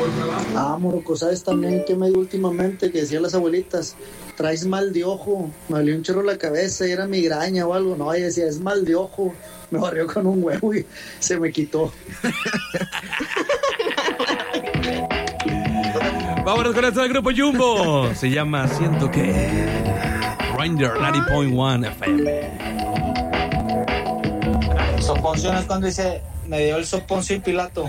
Moroco, ¿sabes también que me dio últimamente? Que decían las abuelitas, traes mal de ojo, me dolió un chorro la cabeza y era migraña o algo. No, ella decía, es mal de ojo. Me barrió con un huevo y se me quitó. Vámonos con esto del grupo Jumbo. Se llama Siento que Reindeer 90.1 FM. Soponcio no es cuando dice, me dio el soponcio y Pilato.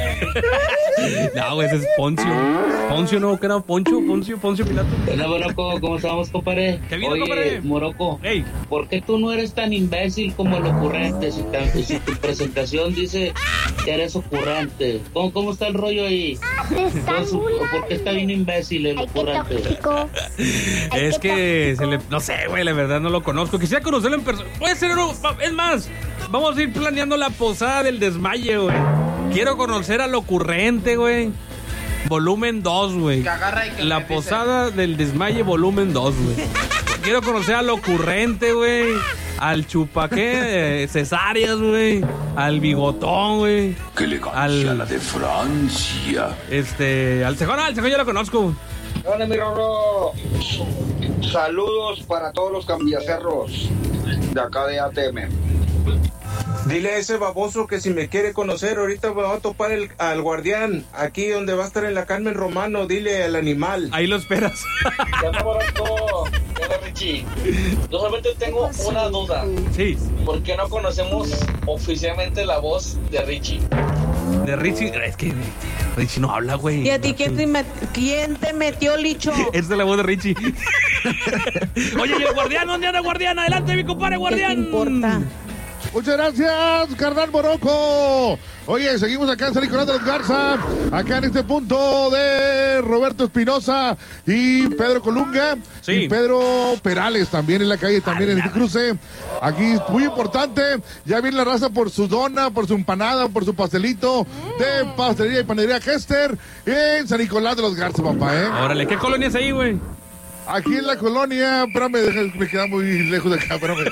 No, ese es Poncio. Poncio no, que era Poncio Pilato. Hola, Moroco, ¿cómo estamos, compadre? ¿Qué vino, Oye, compadre? Moroco, Hey. ¿por qué tú no eres tan imbécil como el ocurrente? Si tu presentación dice que eres ocurrente. ¿Cómo está el rollo ahí? ¿Por qué está bien imbécil el ocurrente? Es que no sé, güey, la verdad no lo conozco. Quisiera conocerlo en persona. Puede ser, es más, vamos a ir planeando la posada del desmaye, güey. Quiero conocer al ocurrente, güey. Volumen 2, güey. La posada del desmaye, volumen 2, güey. Quiero conocer al ocurrente, güey. Al chupaqué, cesáreas, güey. Al bigotón, güey. ¡Qué elegancia la de Francia! Al cejón ya lo conozco. Hola, mi Rorro. Saludos para todos los cambiacerros de acá de ATM. Dile a ese baboso que si me quiere conocer, ahorita me va a topar al guardián, aquí donde va a estar en la Carmen Romano, dile al animal. Ahí lo esperas. ¿Qué onda, Moroco? ¿Qué onda, Richie? Yo solamente tengo una duda. Sí. ¿Por qué no conocemos oficialmente la voz de Richie? De Richie, es que Richie no habla, güey. ¿Y a ti quién te metió, Licho? Esa es la voz de Richie. Oye, ¿y el guardián? ¿Dónde anda el guardián? Adelante, mi compadre, guardián. ¿Qué te importa? Muchas gracias, carnal Moroco. Oye, seguimos acá en San Nicolás de los Garza, acá en este punto de Roberto Espinosa y Pedro Colunga. Sí. Y Pedro Perales también en la calle, también en este cruce. Aquí muy importante, ya viene la raza por su dona, por su empanada, por su pastelito de pastelería y panadería Hester en San Nicolás de los Garza, papá, Órale, ¿qué colonia es ahí, güey? Aquí en la colonia, espérame, me queda muy lejos de acá, espérame.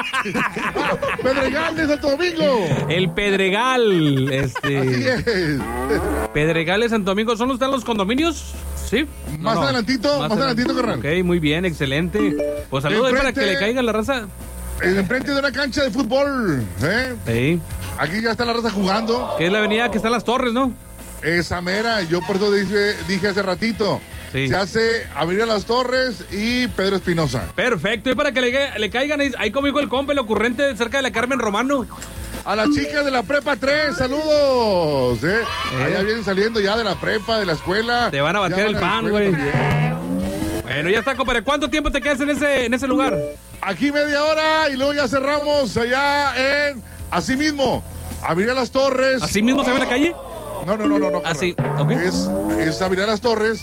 Pedregal de Santo Domingo. El Pedregal, Así es. Pedregal de Santo Domingo, ¿son están los condominios? ¿Sí? Más adelantito, carnal. Ok, muy bien, excelente. Pues saludos ahí para que le caiga la raza. Enfrente de una cancha de fútbol, Sí. Aquí ya está la raza jugando. Que es la avenida que está en Las Torres, ¿no? Esa mera, yo por eso dije hace ratito. Sí. Se hace Avenida Las Torres y Pedro Espinosa. Perfecto, y para que le caigan ahí conmigo el compa, el ocurrente cerca de la Carmen Romano. A las chicas de la Prepa 3, saludos. Allá vienen saliendo ya de la prepa, de la escuela. Te van a batear el pan, güey. Bueno, ya está, compadre. ¿Cuánto tiempo te quedas en ese lugar? Aquí media hora y luego ya cerramos allá en así mismo, Avenida Las Torres. ¿Así mismo se ve en la calle? No. Así, ok. Es Avenida Las Torres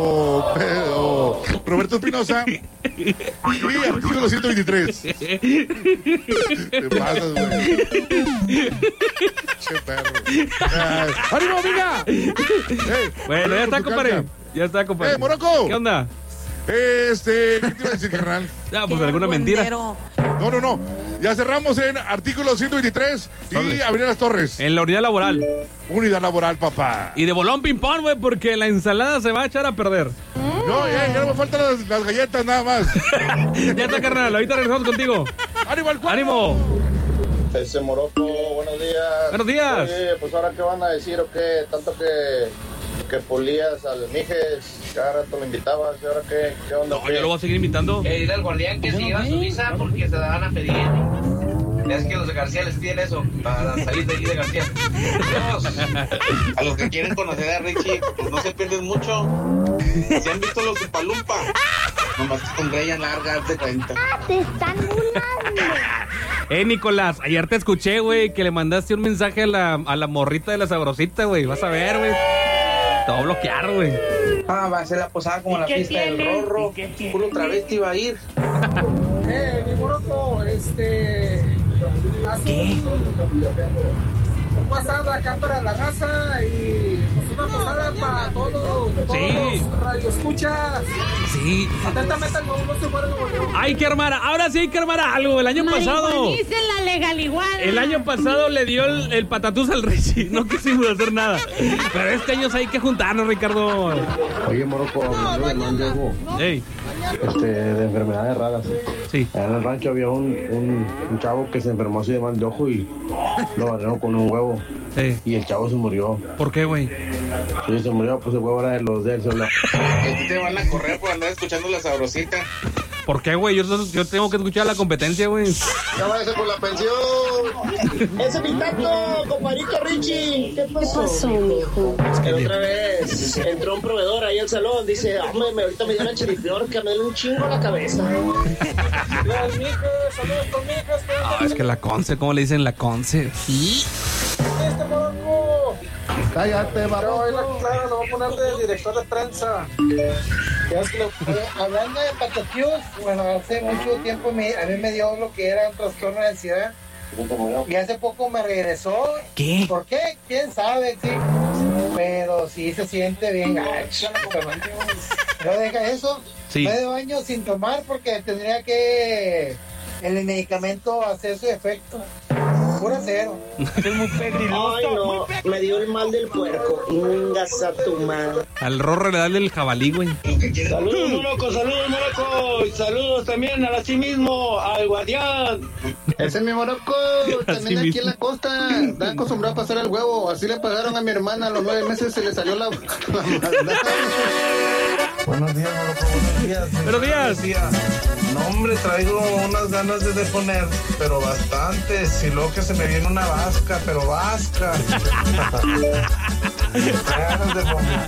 o Roberto Espinosa y artículo 123. Te pasas, güey. Che perro. ¡Ánimo, amiga! Bueno, ya está, compadre. Ya está, compadre. Moroco. ¿Qué onda? ¿Qué te iba a decir, carnal? Ya, pues alguna mentira. No. Ya cerramos en artículo 123 y Avenida Las Torres. En la unidad laboral. Unidad laboral, papá. Y de bolón ping-pong, güey, porque la ensalada se va a echar a perder. No, ya no me faltan las galletas nada más. Ya está, carnal. Ahorita regresamos contigo. ¡Ánimo! Ese Moroco, buenos días. Buenos días. Oye, pues ahora qué van a decir o qué, tanto que polías al Mijes, cada rato lo invitabas, y ahora qué onda. No, yo lo voy a seguir invitando. Dile al guardián que se lleva su visa porque se la van a pedir. Es que los de García les piden eso para salir de aquí de García. Dios, a los que quieren conocer a Richie, pues no se pierden mucho. ¿Se han visto los Upalumpa? Nomás con greña larga, hazte cuenta. Te están burlando. Nicolás, ayer te escuché, güey, que le mandaste un mensaje a la morrita de la sabrosita, güey. Vas a ver, güey. Te va a bloquear, güey. Va a ser la posada como la fiesta del Rorro. Puro travesti va a ir. Mi Moroco, un pasada acá para la raza y pues una pasada para todos Sí. Radio escucha. Sí. Atentamente al fabuloso Fuera Nuevo León. Hay que armar, ahora sí hay que armar algo. El año pasado. Dice la legal igual. El año pasado le dio el patatús al Richie. No quisimos hacer nada. Pero este año hay que juntarnos, Ricardo. Oye, Morocco, hablando de mal Diego, Ey. de enfermedades raras. Sí. En el rancho había un chavo que se enfermó así de mal de ojo y lo barrieron con un huevo. Sí. Y el chavo se murió. ¿Por qué, güey? Sí, se murió, pues el huevo era de los de él. Aquí te van a correr por andar escuchando la sabrosita. ¿Por qué, güey? Yo tengo que escuchar la competencia, güey. Ya váyase por la pensión. Ese es mi tato, compadrito Richie. ¿Qué pasó, mijo? Es que otra vez entró un proveedor ahí al salón. Dice, hombre, ahorita me dio una chiripiorca, me duele un chingo la cabeza. Las mijas, saludos con mijas. Ah, es que la Conce, ¿cómo le dicen la Conce? Sí. Morocco. Cállate, Yo, claro, lo voy a poner de director de prensa. Hablando de patatíos, bueno, hace mucho tiempo a mí me dio lo que era un trastorno de ansiedad. Y hace poco me regresó. ¿Qué? ¿Por qué? ¿Quién sabe? Sí. Pero sí se siente bien gacho. No deja eso. Sí. Medio año sin tomar porque tendría que el medicamento hacer su efecto. Pura cero. Es muy pegriloso. Ay, no, me dio el mal del puerco. Ingas a tu madre. Al Rorro le da el jabalí, güey. Saludos, Morocco, y saludos también a sí mismo, al Guardián. Ese es mi Morocco, también aquí en la costa. Está acostumbrado a pasar el huevo. Así le pagaron a mi hermana a los 9 meses, se le salió la maldad. Buenos días, Morocco, buenos días. Buenos días. No, hombre, traigo unas ganas de deponer, pero bastantes. Y luego que se me viene una vasca, pero vasca. Ganas de vomitar.